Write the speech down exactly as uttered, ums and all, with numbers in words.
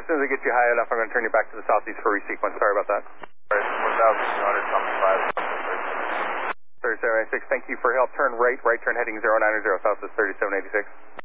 soon as I get you high enough, I'm going to turn you back to the southeast for resequence. Sorry about that. Right, one thousand two hundred, coming five. thirty-seven eighty-six, thank you for help. Turn right, right turn heading zero nine zero, south is thirty-seven eighty-six.